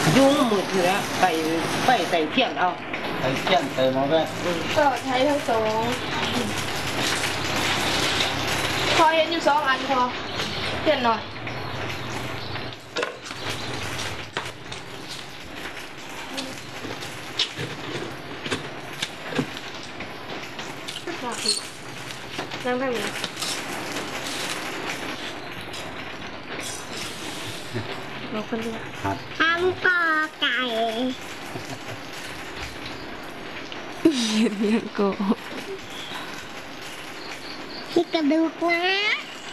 ยุ่งหมดอยู่แล้วไปใส่เทียนเอาใส่เทียนใส่หม้อแม่ก็ใช้ทั้งสองพอเห็นอยู่2 อันพอเทียนหน่อยนั่งทางนี้เราคนเดียวทำกอไก่เรียนโกที่กระดูกนะ